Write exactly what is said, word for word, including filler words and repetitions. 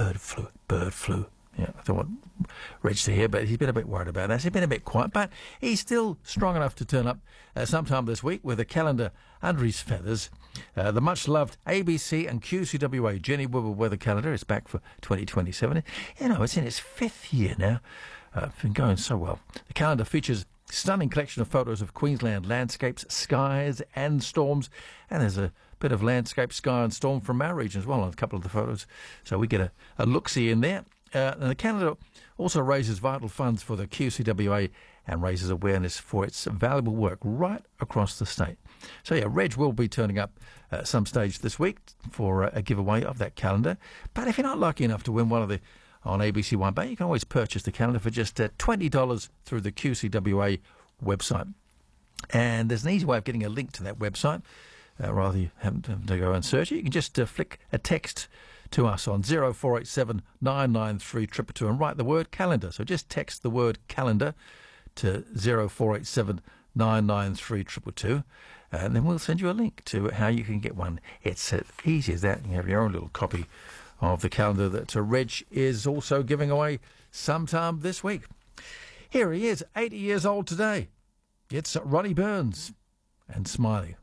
bird flu, bird flu. Yeah, I don't want Reg to hear, but he's been a bit worried about that. He's been a bit quiet, but he's still strong enough to turn up uh, sometime this week with a calendar under his feathers. Uh, the much-loved A B C and Q C W A Jenny Wibble weather calendar is back for twenty twenty-seven. You know, it's in its fifth year now. Uh, it's been going so well. The calendar features a stunning collection of photos of Queensland landscapes, skies and storms, and there's a bit of landscape, sky and storm from our region as well on a couple of the photos. So we get a, a look-see in there. Uh, and the calendar also raises vital funds for the Q C W A and raises awareness for its valuable work right across the state. So, yeah, Reg will be turning up at some stage this week for a giveaway of that calendar. But if you're not lucky enough to win one of the on A B C One Bay, you can always purchase the calendar for just uh, twenty dollars through the Q C W A website. And there's an easy way of getting a link to that website. Uh, rather you have to go and search it. You can just uh, flick a text to us on zero four eight seven nine nine three two two two and write the word calendar. So just text the word calendar to zero four eight seven nine nine three two two two and then we'll send you a link to how you can get one. It's as easy as that. You have your own little copy of the calendar that uh, Reg is also giving away sometime this week. Here he is, eighty years old today. It's Ronnie Burns and Smiley.